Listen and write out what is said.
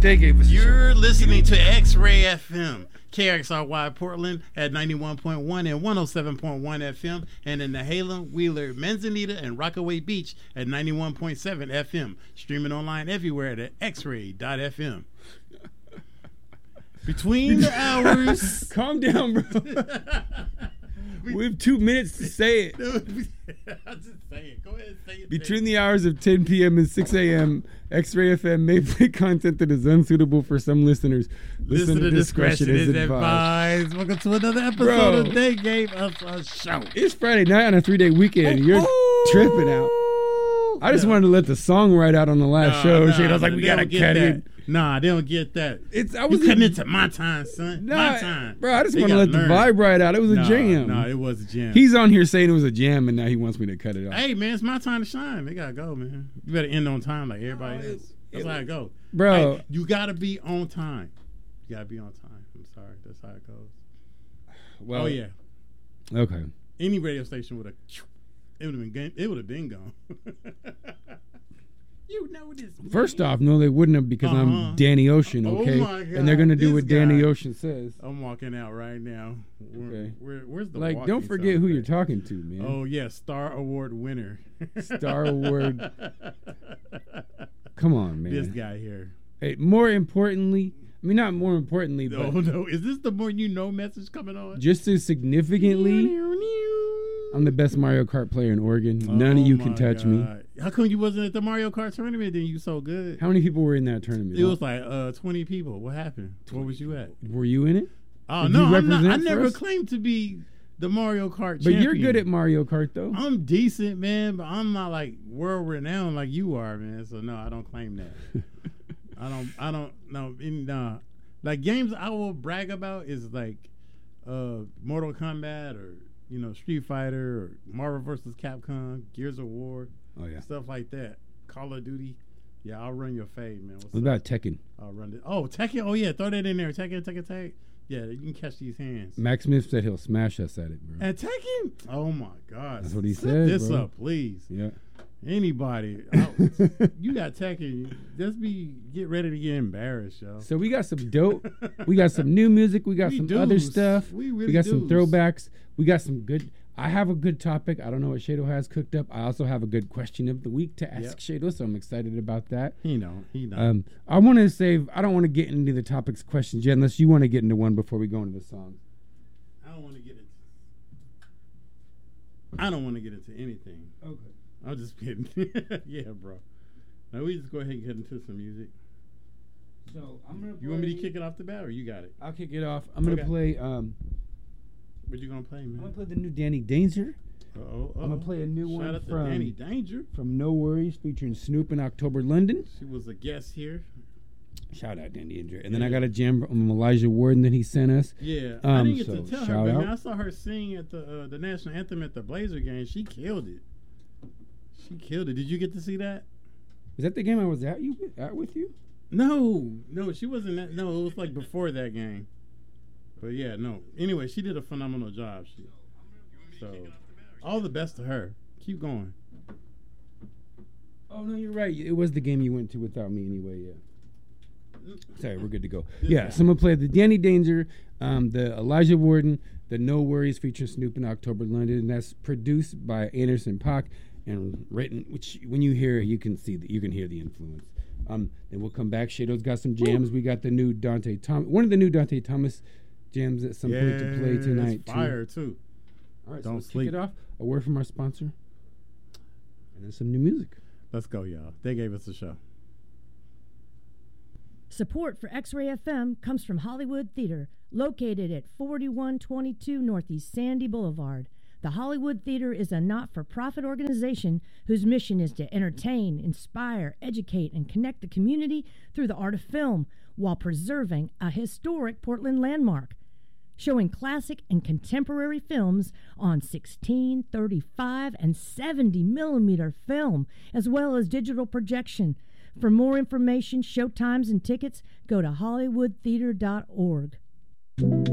They gave us. You're listening to X-Ray FM, KXRY Portland at 91.1 and 107.1 FM, and in Nehalem, Wheeler, Manzanita, and Rockaway Beach at 91.7 FM. Streaming online everywhere at xray.fm. Between the hours. Calm down, bro. We have 2 minutes to say it. I'll just say it. Go ahead and say it. Between the hours of 10 p.m. and 6 a.m., X-Ray FM may play content that is unsuitable for some listeners. Listener discretion is advised. Welcome to another episode of They Gave Us a Show. It's Friday night on a 3-day weekend. You're tripping out. I just wanted to let the song right out on the last show. I was like, we got to cut it. Nah, they don't get that. You cutting into my time, son. My time. Bro, I just want to let the vibe right out. It was a jam. No, it was a jam. He's on here saying it was a jam, and now he wants me to cut it off. Hey, man, it's my time to shine. They got to go, man. You better end on time like everybody else. That's how it goes. Bro. Hey, you got to be on time. You got to be on time. I'm sorry. That's how it goes. Well, oh, yeah. Okay. Any radio station would have, it would have been gone. You know this. First off, no, they wouldn't have because I'm Danny Ocean, okay? Oh my God, and they're going to do what Danny Ocean says. I'm walking out right now. Okay. Where's the like, don't forget who you're talking to, man. Oh, yeah, Star Award winner. Star Award. Come on, man. This guy here. Hey, more importantly, I mean, not more importantly, but... No. Is this the more you know message coming on? Just as significantly... I'm the best Mario Kart player in Oregon. None of you can touch me. How come you wasn't at the Mario Kart tournament then? You so good. How many people were in that tournament? It was like 20 people. What happened? Where was you at? Were you in it? Oh, no, I'm not. I never claimed to be the Mario Kart champion. But you're good at Mario Kart, though. I'm decent, man, but I'm not like world renowned like you are, man. So no, I don't claim that. I don't know. Like games I will brag about is like Mortal Kombat or Street Fighter or Marvel vs. Capcom, Gears of War, stuff like that. Call of Duty. Yeah, I'll run your fade, man. What about Tekken? I'll run it. Oh, Tekken. Oh, yeah, throw that in there. Tekken. Yeah, you can catch these hands. Max Smith said he'll smash us at it, bro. At Tekken? Oh, my God. That's what he Set said, this bro. up, please. Yeah. Anybody. You got Tekken. Just get ready to get embarrassed, yo. So we got some dope. We got some new music. We got some other stuff. We got some throwbacks. We got some good. I have a good topic. I don't know what Shado has cooked up. I also have a good question of the week to ask Shado, so I'm excited about that. He know. I want to save. I don't want to get into the topics questions yet, unless you want to get into one before we go into the song. I don't want to get into anything. Okay. I'm just kidding. Yeah, bro. Now we just go ahead and get into some music. So I'm gonna. You want me to kick it off the bat, or you got it? I'll kick it off. I'm gonna play. What you gonna play, man? I'm gonna play the new Danny Danger. I'm gonna play a new one from Danny Danger from No Worries, featuring Snoop and October London. She was a guest here. Shout out Danny Danger. And then I got a jam from Elijah Warden that he sent us. Yeah, I didn't get to tell her, but out. man, I saw her sing at the national anthem at the Blazer game. She killed it. Did you get to see that? Is that the game I was at with you? No, she wasn't. No, it was like before that game. But yeah, no. Anyway, she did a phenomenal job. So, all the best to her. Keep going. Oh no, you're right. It was the game you went to without me anyway. Yeah. Sorry, we're good to go. So I'm gonna play the Danny Danger, the Elijah Warden, the No Worries featuring Snoop and October London, and that's produced by Anderson .Paak and written. Which when you hear, you can hear the influence. Then we'll come back. Shado's got some jams. We got the new Dante Thomas, one of the new Dante Thomas jams at some point to play tonight. It's fire too. All right, don't so sleep. Kick it off. A word from our sponsor, and then some new music. Let's go, y'all. They gave us a show. Support for X-Ray FM comes from Hollywood Theater, located at 4122 Northeast Sandy Boulevard. The Hollywood Theater is a not-for-profit organization whose mission is to entertain, inspire, educate, and connect the community through the art of film while preserving a historic Portland landmark. Showing classic and contemporary films on 16, 35, and 70 millimeter film, as well as digital projection. For more information, showtimes, and tickets, go to hollywoodtheater.org.